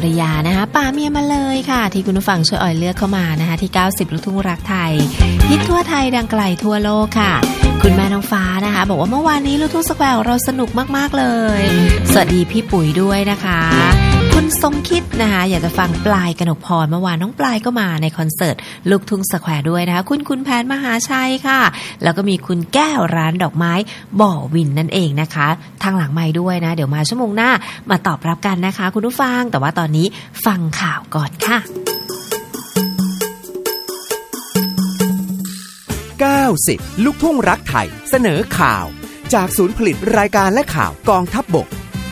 ริยานะคะป่าเมียมาเลยค่ะที่คุณผู้ฟังช่วยอ่อยเลือกเข้ามานะคะที่90ลูกทุ่งรักไทยฮิตทั่วไทยดังไกลทั่วโลกค่ะคุณแม่น้องฟ้านะคะบอกว่าเมื่อวานนี้ลูกทุ่งสแควร์เราสนุกมากๆเลยสวัสดีพี่ปุ๋ยด้วยนะคะคุณทรงคิดนะคะอยากจะฟังปลายกนกพรเมื่อวานน้องปลายก็มาในคอนเสิร์ตลูกทุ่งสแควร์ด้วยนะคะคุณแผนมหาชัยค่ะแล้วก็มีคุณแก้วร้านดอกไม้บ่อวินนั่นเองนะคะทางหลังไมค์ด้วยนะเดี๋ยวมาชั่วโมงหน้ามาตอบรับกันนะคะคุณผู้ฟังแต่ว่าตอนนี้ฟังข่าวก่อนค่ะ 90ลูกทุ่งรักไทยเสนอข่าวจากศูนย์ผลิตรายการและข่าวกองทัพบก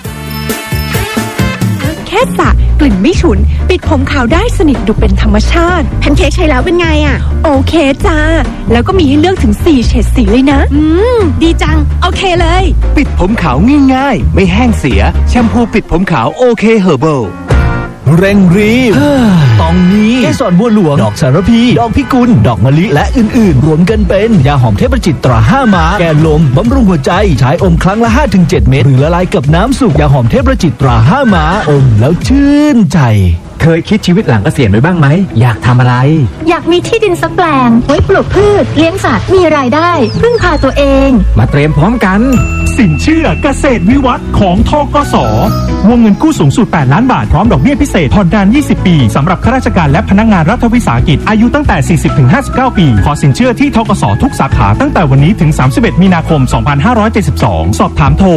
แค่สระกลิ่นไม่ฉุนปิดผมขาวได้สนิทดูเป็นธรรมชาติแพนเค้กใช้แล้วเป็นไงอ่ะโอเคจ้าแล้วก็มีให้เลือกถึง4เฉดสีเลยนะดีจังโอเคเลยปิดผมขาวง่ายๆไม่แห้งเสียแชมพูปิดผมขาวโอเคเฮอร์เบิลเร่งรีบตองนี้เกสรบัวหลวงดอกสารพีดอกพิกุลดอกมะลิและอื่นๆรวมกันเป็นยาหอมเทพจิตตรา5ม้าแก้ลมบำรุงหัวใจใช้อมครั้งละ 5-7 เม็ดหรือละลายกับน้ำสุกยาหอมเทพจิตตรา5ม้าอมแล้วชื่นใจเคยคิดชีวิตหลังเกษียณไว้บ้างไหมอยากทำอะไรอยากมีที่ดินสักแปลงไว้ปลูกพืชเลี้ยงสัตว์มีรายได้พึ่งพาตัวเองมาเตรียมพร้อมกันสินเชื่อเกษตรวิวัฒน์ของธกส.วงเงินกู้สูงสุด8ล้านบาทพร้อมดอกเบี้ยพิเศษผ่อนนาน20ปีสำหรับข้าราชการและพนักงานรัฐวิสาหกิจอายุตั้งแต่ 40-59 ปีขอสินเชื่อที่ธกส.ทุกสาขาตั้งแต่วันนี้ถึง31มีนาคม2572สอบถามโทร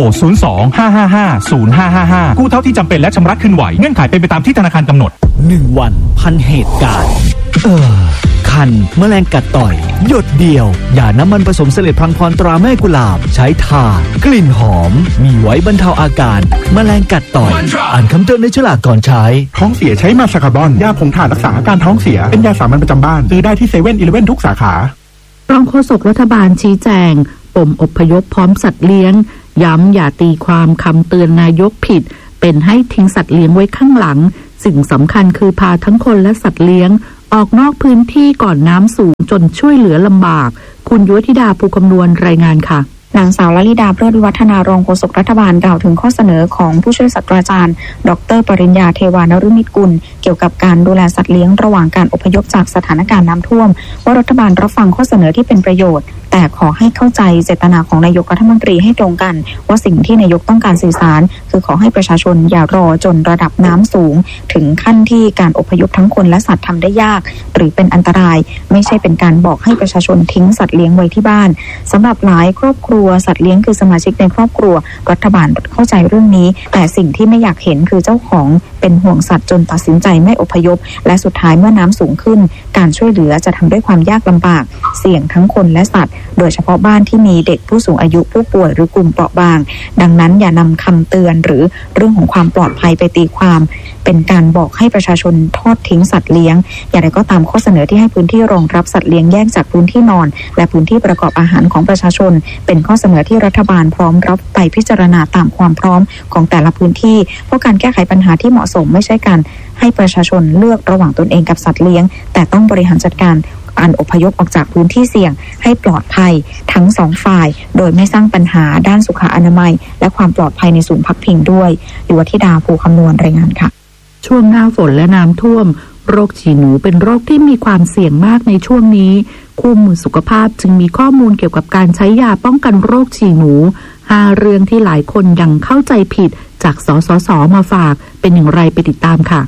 02-555-0555กู้เท่าที่จำเป็นและชำระคืนไหวเงื่อนไขเป็นไปตามที่ธนาคารกำหนด 1 วันพันเหตุการณ์คันแมลงกัดต่อยหยดเดียวอย่าน้ำมันผสมเสลดพลังพรตราแม่กุหลาบใช้ทากลิ่นหอมมีไว้บรรเทาอาการแมลงกัดต่อยอ่านคำเตือนในฉลากก่อนใช้ท้องเสียใช้มาชาคาร์บอนยาผงถ่านรักษาอาการท้องเสียเป็นยาสามัญประจำบ้านซื้อได้ที่7-11ทุกสาขารองโฆษกรัฐบาลชี้แจงปมอพยพพร้อมสัตว์เลี้ยงย้ำอย่าตีความคำเตือนนายกผิดเป็นให้ทิ้งสัตว์เลี้ยงไว้ข้างหลังสิ่งสำคัญคือพาทั้งคนและสัตว์เลี้ยงออกนอกพื้นที่ก่อนน้ำสูงจนช่วยเหลือลำบากคุณยุวธิดาภูคำนวณรายงานค่ะนางสาวลลิดาเพลิดวิวัฒนารองโฆษกรัฐบาลกล่าวถึงข้อเสนอของผู้ช่วยศาสตราจารย์ดร.ปริญญาเทวานฤมิตกุลเกี่ยวกับการดูแลสัตว์เลี้ยงระหว่างการอพยพจากสถานการณ์น้ำท่วมว่ารัฐบาลรับฟังข้อเสนอที่เป็นประโยชน์แต่ขอให้เข้าใจเจตนาของนายกรัฐมนตรีให้ตรงกันว่าสิ่งที่นายกต้องการสื่อสารคือขอให้ประชาชนอย่ารอจนระดับน้ำสูงถึงขั้นที่การอพยพทั้งคนและสัตว์ทำได้ยากหรือเป็นอันตรายไม่ใช่เป็นการบอกให้ประชาชนทิ้งสัตว์เลี้ยงไว้ที่บ้านสำหรับหลายครอบครัวสัตว์เลี้ยงคือสมาชิกในครอบครัวรัฐบาลเข้าใจเรื่องนี้แต่สิ่งที่ไม่อยากเห็นคือเจ้าของเป็นห่วงสัตว์จนตัดสินใจไม่อพยพและสุดท้ายเมื่อน้ำสูงขึ้นการช่วยเหลือจะทำด้วยความยากลำบากเสี่ยงทั้งคนและสัตว์โดยเฉพาะบ้านที่มีเด็กผู้สูงอายุผู้ป่วยหรือกลุ่มเปราะบางดังนั้นอย่านำคำเตือนหรือเรื่องของความปลอดภัยไปตีความเป็นการบอกให้ประชาชนทอดทิ้งสัตว์เลี้ยงอย่างไรก็ตามข้อเสนอที่ให้พื้นที่รองรับสัตว์เลี้ยงแยกจากพื้นที่นอนและพื้นที่ประกอบอาหารของประชาชนเป็นข้อเสนอที่รัฐบาลพร้อมรับไปพิจารณาตามความพร้อมของแต่ละพื้นที่เพราะการแก้ไขปัญหาที่เหมาะสมไม่ใช่การให้ประชาชนเลือกระหว่างตนเองกับสัตว์เลี้ยงแต่ต้องบริหารจัดการการอพยพออกจากพื้นที่เสี่ยงให้ปลอดภัยทั้ง2ฝ่ายโดยไม่สร้างปัญหาด้านสุขอนามัยและความปลอดภัยในศูนย์พักพิงด้วยยุวธิดาภูคำนวณรายงานค่ะช่วงหน้าฝนและน้ำท่วมโรคฉี่หนูเป็นโรคที่มีความเสี่ยงมากในช่วงนี้คู่มือสุขภาพจึงมีข้อมูลเกี่ยวกับการใช้ยาป้องกันโรคฉี่หนู5เรื่องที่หลายคนยังเข้าใจผิดจากสสส.มาฝากเป็นอย่างไรไปติดตามค่ะ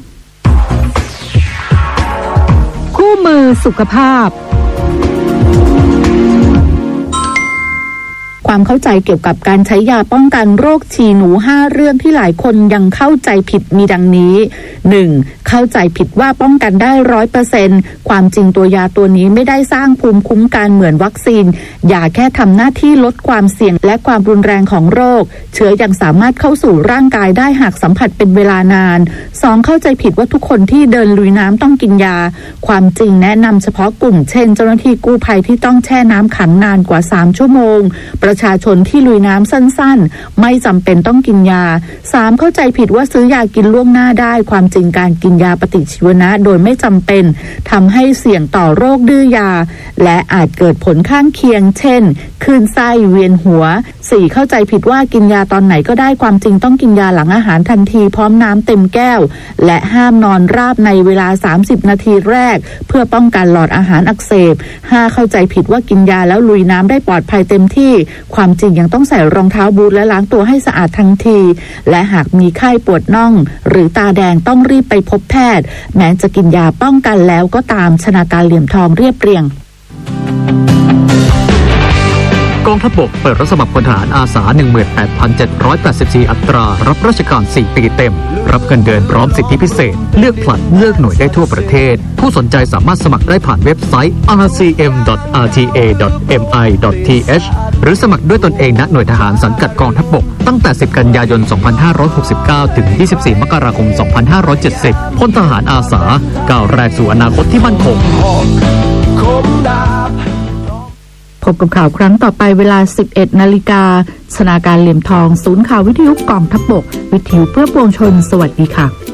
คู่มือสุขภาพความเข้าใจเกี่ยวกับการใช้ยาป้องกันโรคฉี่หนู5เรื่องที่หลายคนยังเข้าใจผิดมีดังนี้ 1. เข้าใจผิดว่าป้องกันได้ 100% ความจริงตัวยาตัวนี้ไม่ได้สร้างภูมิคุ้มกันเหมือนวัคซีนยาแค่ทำหน้าที่ลดความเสี่ยงและความรุนแรงของโรคเชื้อยังสามารถเข้าสู่ร่างกายได้หากสัมผัสเป็นเวลานาน 2. เข้าใจผิดว่าทุกคนที่เดินลุยน้ำต้องกินยาความจริงแนะนำเฉพาะกลุ่มเช่นเจ้าหน้าที่กู้ภัยที่ต้องแช่น้ำขังนานกว่า3ชั่วโมงประประชาชนที่ลุยน้ำสั้นๆไม่จำเป็นต้องกินยา 3. เข้าใจผิดว่าซื้อยากินล่วงหน้าได้ความจริงการกินยาปฏิชีวนะโดยไม่จำเป็นทำให้เสี่ยงต่อโรคดื้อยาและอาจเกิดผลข้างเคียงเช่นคลื่นไส้เวียนหัว 4. เข้าใจผิดว่ากินยาตอนไหนก็ได้ความจริงต้องกินยาหลังอาหารทันทีพร้อมน้ำเต็มแก้วและห้ามนอนราบในเวลา30นาทีแรกเพื่อป้องกันหลอดอาหารอักเสบ 5. เข้าใจผิดว่ากินยาแล้วลุยน้ำได้ปลอดภัยเต็มที่ความจริงยังต้องใส่รองเท้าบูทและล้างตัวให้สะอาดทันทีและหากมีไข้ปวดน่องหรือตาแดงต้องรีบไปพบแพทย์แม้จะกินยาป้องกันแล้วก็ตามชนาการเหลี่ยมทองเรียบเรียงกองทัพบกเปิดรับสมัครพลทหารอาสา 18,784 อัตรารับราชการ4ปีเต็มรับเงินเดือนพร้อมสิทธิพิเศษเลือกผลัดเลือกหน่วยได้ทั่วประเทศผู้สนใจสามารถสมัครได้ผ่านเว็บไซต์ rcm.rta.mi.th หรือสมัครด้วยตนเองณหน่วยทหารสังกัดกองทัพบกตั้งแต่10กันยายน2569ถึง24มกราคม2570พลทหารอาสาก้าวแรกสู่อนาคตที่มั่นคงพบกับข่าวครั้งต่อไปเวลา 11 นาฬิกาชนาการเหลี่ยมทองศูนย์ข่าววิทยุกองทัพบกวิทยุเพื่อปวงชนสวัสดีค่ะ